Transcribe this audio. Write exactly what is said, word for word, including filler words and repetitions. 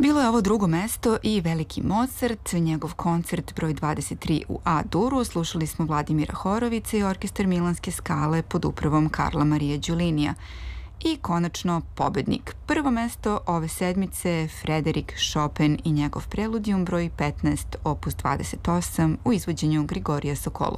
Bilo je ovo drugo mesto i Veliki Mozart, njegov koncert broj dvadeset tri u A-duru. Slušali smo Vladimira Horovića i orkestar Milanske skale pod upravom Karla Marije Đulinija. I konačno pobednik. Prvo mesto ove sedmice Frederik Chopin i njegov preludijum broj petnaest opus dvadeset osam u izvođenju Grigorija Sokolova.